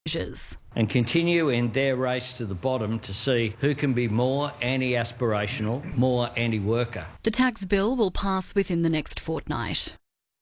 measures. And continue in their race to the bottom to see who can be more anti-aspirational, more anti-worker. The tax bill will pass within the next fortnight.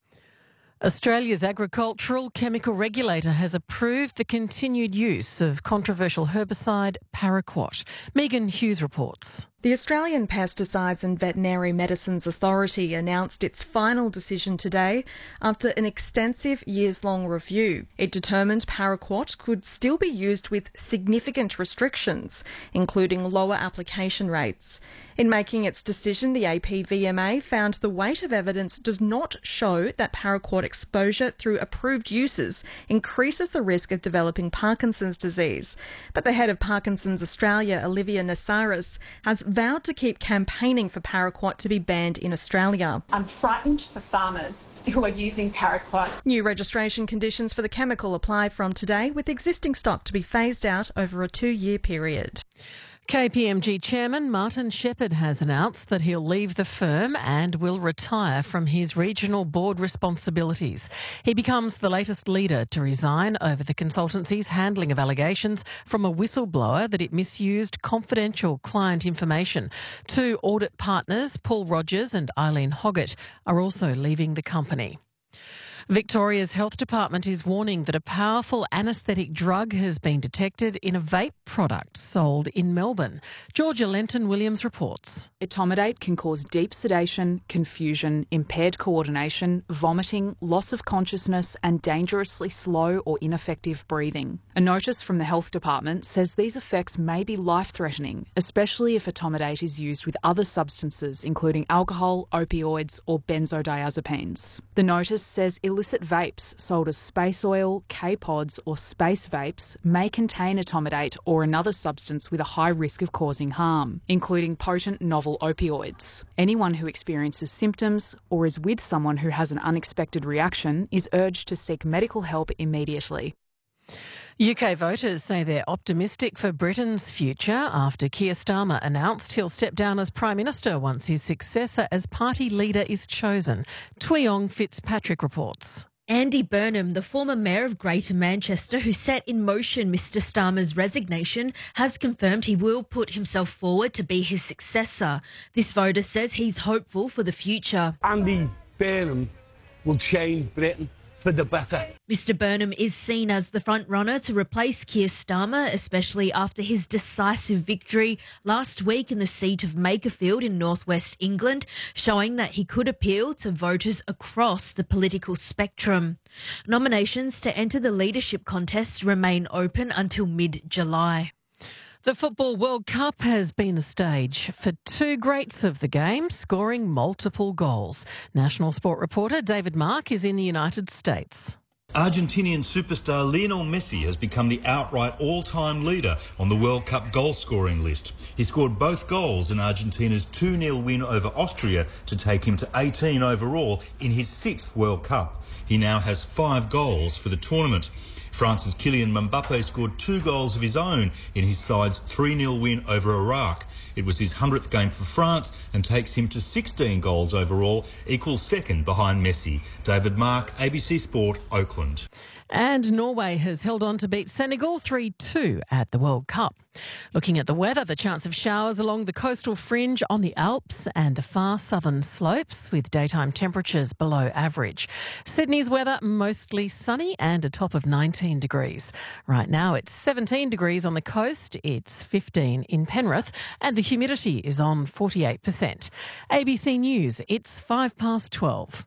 Australia's agricultural chemical regulator has approved the continued use of controversial herbicide paraquat. Megan Hughes reports. The Australian Pesticides and Veterinary Medicines Authority announced its final decision today after an extensive years-long review. It determined paraquat could still be used with significant restrictions, including lower application rates. In making its decision, the APVMA found the weight of evidence does not show that paraquat exposure through approved uses increases the risk of developing Parkinson's disease. But the head of Parkinson's Australia, Olivia Nasaris, has vowed to keep campaigning for paraquat to be banned in Australia. I'm frightened for farmers who are using paraquat. New registration conditions for the chemical apply from today, with existing stock to be phased out over a 2-year period. KPMG Chairman Martin Shepherd has announced that he'll leave the firm and will retire from his regional board responsibilities. He becomes the latest leader to resign over the consultancy's handling of allegations from a whistleblower that it misused confidential client information. 2 audit partners, Paul Rogers and Eileen Hoggett, are also leaving the company. Victoria's Health Department is warning that a powerful anaesthetic drug has been detected in a vape product sold in Melbourne. Georgia Lenton-Williams reports. Etomidate can cause deep sedation, confusion, impaired coordination, vomiting, loss of consciousness and dangerously slow or ineffective breathing. A notice from the Health Department says these effects may be life-threatening, especially if etomidate is used with other substances including alcohol, opioids or benzodiazepines. The notice says illicit vapes sold as space oil, K-pods or space vapes may contain etomidate or another substance with a high risk of causing harm, including potent novel opioids. Anyone who experiences symptoms or is with someone who has an unexpected reaction is urged to seek medical help immediately. UK voters say they're optimistic for Britain's future after Keir Starmer announced he'll step down as Prime Minister once his successor as party leader is chosen. Tweong Fitzpatrick reports. Andy Burnham, the former mayor of Greater Manchester who set in motion Mr Starmer's resignation, has confirmed he will put himself forward to be his successor. This voter says he's hopeful for the future. Andy Burnham will change Britain for the better. Mr Burnham is seen as the front-runner to replace Keir Starmer, especially after his decisive victory last week in the seat of Makerfield in northwest England, showing that he could appeal to voters across the political spectrum. Nominations to enter the leadership contest remain open until mid-July. The Football World Cup has been the stage for 2 greats of the game scoring multiple goals. National Sport reporter David Mark is in the United States. Argentinian superstar Lionel Messi has become the outright all-time leader on the World Cup goal-scoring list. He scored both goals in Argentina's 2-0 win over Austria to take him to 18 overall in his 6th World Cup. He now has 5 goals for the tournament. France's Kylian Mbappe scored 2 goals of his own in his side's 3-0 win over Iraq. It was his 100th game for France and takes him to 16 goals overall, equals second behind Messi. David Mark, ABC Sport, Oakland. And Norway has held on to beat Senegal 3-2 at the World Cup. Looking at the weather, the chance of showers along the coastal fringe on the Alps and the far southern slopes with daytime temperatures below average. Sydney's weather mostly sunny and a top of 19 degrees. Right now it's 17 degrees on the coast, it's 15 in Penrith and the humidity is on 48%. ABC News, it's 12:05.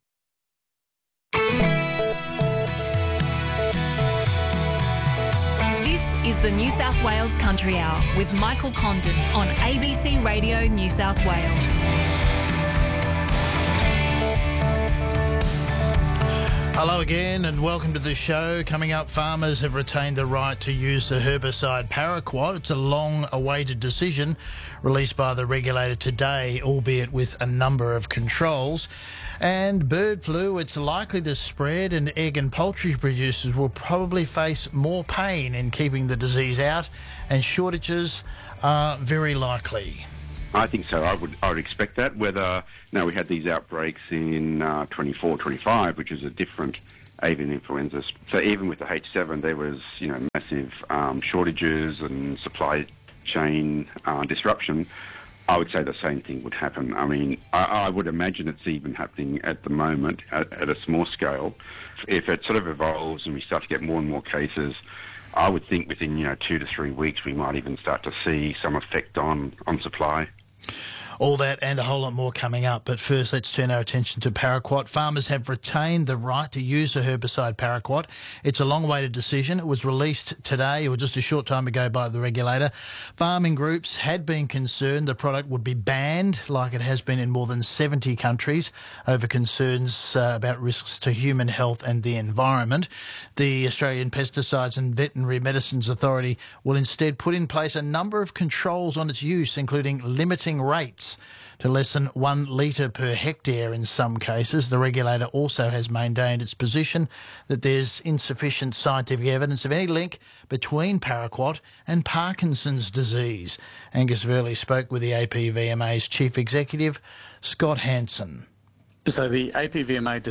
Is the New South Wales Country Hour with Michael Condon on ABC Radio New South Wales. Hello again and welcome to the show. Coming up, farmers have retained the right to use the herbicide paraquat. It's a long-awaited decision released by the regulator today, albeit with a number of controls. And bird flu, it's likely to spread, and egg and poultry producers will probably face more pain in keeping the disease out, and shortages are very likely. I think so. I would expect that. Whether now we had these outbreaks in 24, 25, which is a different avian influenza. So even with the H7, there was, massive shortages and supply chain disruption. I would say the same thing would happen. I mean, I would imagine it's even happening at the moment at a small scale. If it sort of evolves and we start to get more and more cases, I would think within 2 to 3 weeks we might even start to see some effect on supply. All that and a whole lot more coming up. But first, let's turn our attention to paraquat. Farmers have retained the right to use the herbicide paraquat. It's a long-awaited decision. It was released today, or just a short time ago, by the regulator. Farming groups had been concerned the product would be banned, like it has been in more than 70 countries, over concerns about risks to human health and the environment. The Australian Pesticides and Veterinary Medicines Authority will instead put in place a number of controls on its use, including limiting rates to less than 1 litre per hectare in some cases. The regulator also has maintained its position that there's insufficient scientific evidence of any link between paraquat and Parkinson's disease. Angus Verley spoke with the APVMA's Chief Executive, Scott Hansen. So the APVMA